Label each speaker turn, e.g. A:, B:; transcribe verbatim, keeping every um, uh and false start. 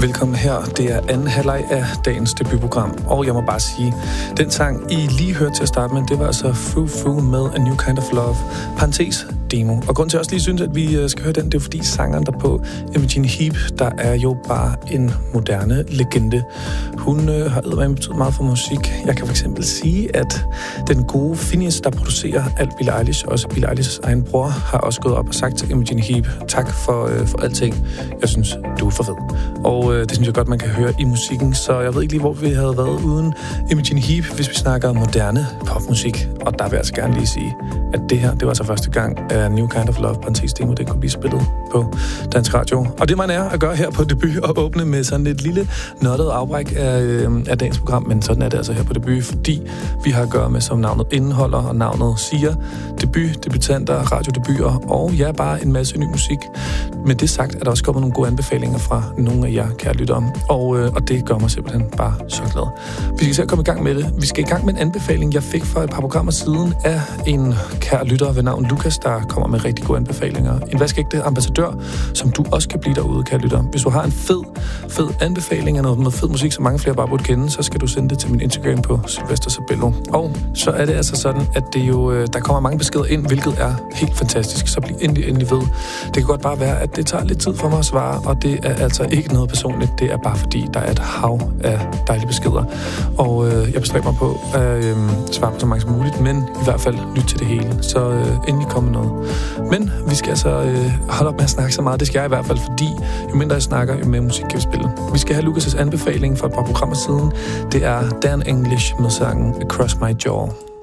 A: Velkommen her. Det er anden halvleg af dagens debutprogram. Og jeg må bare sige, den sang, I lige hørte til at starte med, det var altså Frou Frou med A New Kind of Love, parentes demo. Og grund til, at jeg også lige synes, at vi skal høre den, det er fordi sangeren der på, Imogen Heap, der er jo bare en moderne legende. Hun øh, har eddermame betydet meget for musik. Jeg kan for eksempel sige, at den gode Phineas, der producerer alt Billie Eilish, også Billie Eilish's egen bror, har også gået op og sagt til Imogen Heap, tak for, øh, for alting. Jeg synes, du er for fed. Og øh, det synes jeg godt, man kan høre i musikken. Så jeg ved ikke lige, hvor vi havde været uden Imogen Heap, hvis vi snakker moderne popmusik. Og der vil jeg altså gerne lige sige, at det her, det var altså første gang, at New Kind of Love, parentes demo, det kunne blive spillet på Dansk Radio. Og det man er at gøre her på debut og åbne med sådan et lille nørdet afbræk af, øh, af dagens program, men sådan er det altså her på debut, fordi vi har at gøre med, som navnet indeholder, og navnet siger, debut, debutanter, radiodebuter, og ja, bare en masse ny musik. Med det sagt, er der også kommet nogle gode anbefalinger fra nogle af jer, kære lyttere, og, øh, og det gør mig simpelthen bare så glad. Vi skal se komme i gang med det. Vi skal i gang med en anbefaling, jeg fik for et par programmer siden af en kær lytter ved navn Lukas, der kommer med rigtig gode anbefalinger. En vaskægte ambassadør, som du også kan blive derude, kære lytter. Hvis du har en fed, fed anbefaling af noget, noget fed musik, som mange flere bare burde kende, så skal du sende det til min Instagram på Sylvester Sabello. Og så er det altså sådan, at det jo, der kommer mange beskeder ind, hvilket er helt fantastisk. Så bliv endelig, endelig ved. Det kan godt bare være, at det tager lidt tid for mig at svare, og det er altså ikke noget personligt. Det er bare fordi, der er et hav af dejlige beskeder. Og øh, jeg bestræber mig på at øh, svare på så mange som muligt, men i hvert fald lytte til det hele. Så øh, endelig komme noget. Men vi skal altså øh, holde op med at snakke så meget. Det skal jeg i hvert fald, fordi jo mindre jeg snakker, jo mere musik kan vi spille. Vi skal have Lukas' anbefaling for et par programmer siden. Det er Dan English med sangen Across My Jaw.